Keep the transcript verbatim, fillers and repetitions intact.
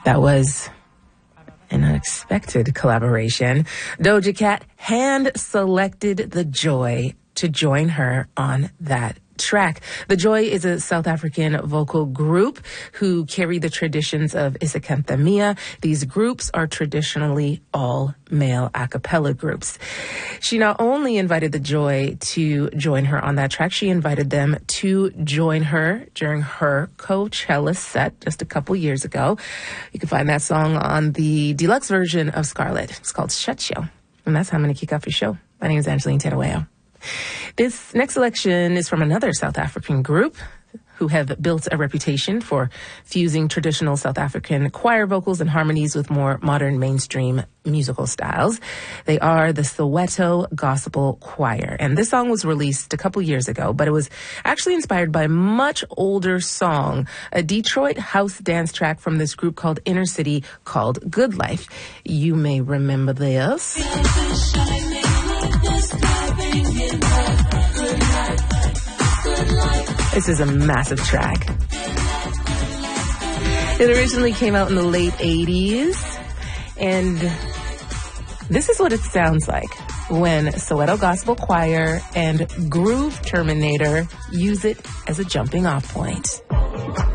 That was an unexpected collaboration. Doja Cat hand-selected The Joy to join her on that track. The Joy is a South African vocal group who carry the traditions of isicathamiya. These groups are traditionally all male a cappella groups. She not only invited The Joy to join her on that track, she invited them to join her during her Coachella set just a couple years ago. You can find that song on the deluxe version of Scarlet. It's called Shut You. And that's how I'm going to kick off your show. My name is Angeline Terueo. This next selection is from another South African group who have built a reputation for fusing traditional South African choir vocals and harmonies with more modern mainstream musical styles. They are the Soweto Gospel Choir. And this song was released a couple years ago, but it was actually inspired by a much older song, a Detroit house dance track from this group called Inner City called Good Life. You may remember this. This is a massive track. It originally came out in the late eighties, and this is what it sounds like when Soweto Gospel Choir and Groove Terminator use it as a jumping off point.